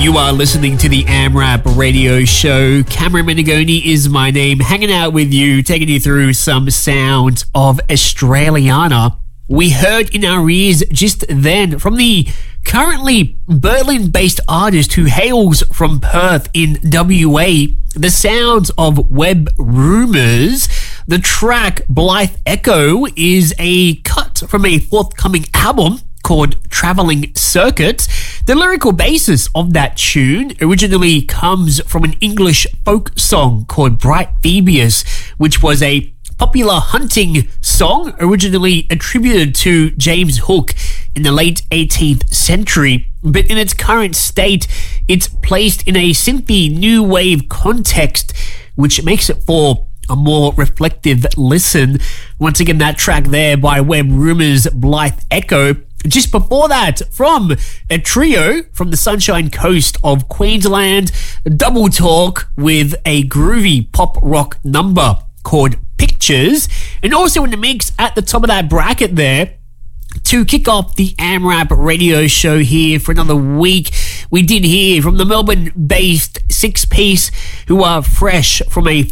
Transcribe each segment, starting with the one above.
You are listening to the AMRAP radio show. Cameron Menegoni is my name, hanging out with you, taking you through some sounds of Australiana. We heard in our ears just then from the currently Berlin-based artist who hails from Perth in WA, the sounds of Web Rumours. The track Blythe Echo is a cut from a forthcoming album called Travelling Circuit. The lyrical basis of that tune originally comes from an English folk song called Bright Phoebus, which was a popular hunting song originally attributed to James Hook in the late 18th century, but in its current state, it's placed in a synthy new wave context, which makes it for a more reflective listen. Once again, that track there by Web Rumours, Blythe Echo. Just before that, from a trio from the Sunshine Coast of Queensland, Double Talk with a groovy pop rock number called Pictures. And also in the mix at the top of that bracket there, to kick off the AMRAP radio show here for another week, we did hear from the Melbourne-based six-piece who are fresh from a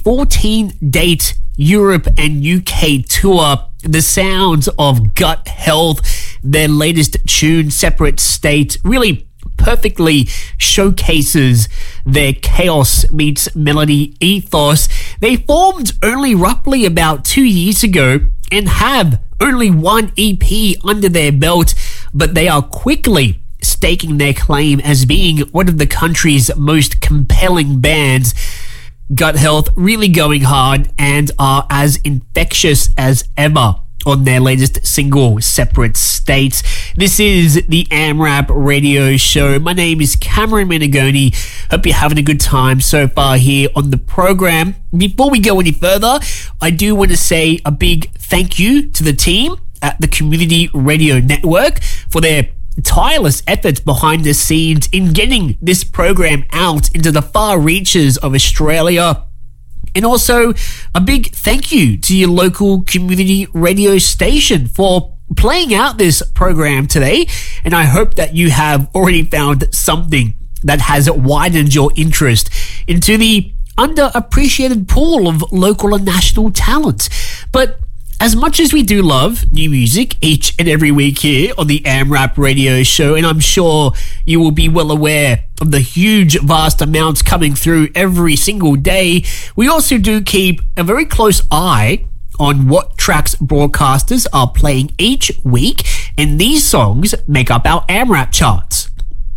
14-date Europe and UK tour, the sounds of Gut Health. Their latest tune, Separate State, really perfectly showcases their chaos meets melody ethos. They formed only roughly about 2 years ago and have only one EP under their belt, but they are quickly staking their claim as being one of the country's most compelling bands. Gut Health really going hard and are as infectious as ever on their latest single, Separate States. This is the AMRAP radio show. My name is Cameron Menegoni. Hope you're having a good time so far here on the program. Before we go any further, I do want to say a big thank you to the team at the Community Radio Network for their tireless efforts behind the scenes in getting this program out into the far reaches of Australia. And also a big thank you to your local community radio station for playing out this program today. And I hope that you have already found something that has widened your interest into the underappreciated pool of local and national talent. But as much as we do love new music each and every week here on the AMRAP radio show, and I'm sure you will be well aware of the huge, vast amounts coming through every single day, we also do keep a very close eye on what tracks broadcasters are playing each week, and these songs make up our AMRAP charts.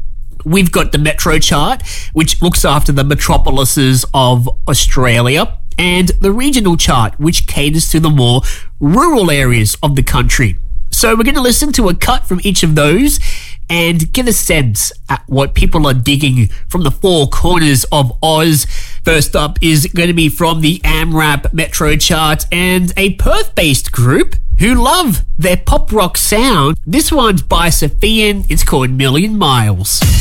We've got the Metro chart, which looks after the metropolises of Australia, and the regional chart, which caters to the more rural areas of the country. So we're going to listen to a cut from each of those and get a sense at what people are digging from the four corners of Oz. First up is going to be from the AMRAP Metro chart and a Perth-based group who love their pop rock sound. This one's by Sophian. It's called Million Miles.